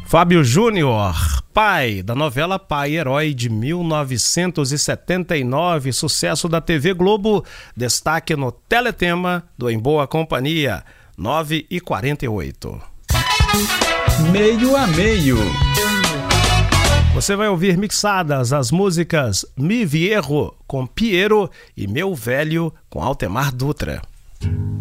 Fábio Júnior, pai da novela Pai Herói de 1979, sucesso da TV Globo, destaque no Teletema do Em Boa Companhia, 9h48. Meio a meio. Você vai ouvir mixadas as músicas Mi Viejo com Piero e Meu Velho com Altemar Dutra.